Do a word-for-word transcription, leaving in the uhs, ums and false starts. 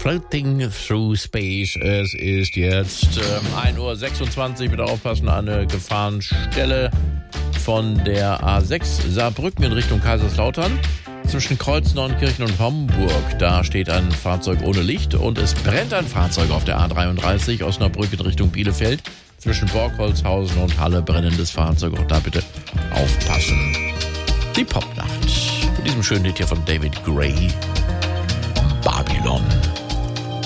Floating Through Space. Es ist jetzt ähm, ein Uhr sechsundzwanzig. Bitte aufpassen, eine Gefahrenstelle von der A sechs Saarbrücken in Richtung Kaiserslautern. Zwischen Kreuzneunkirchen und Homburg, da steht ein Fahrzeug ohne Licht und es brennt ein Fahrzeug auf der A dreiunddreißig Osnabrück in Richtung Bielefeld. Zwischen Borgholzhausen und Halle brennendes Fahrzeug. Auch da bitte aufpassen. Die Popnacht. Mit diesem schönen Lied hier von David Gray. Babylon.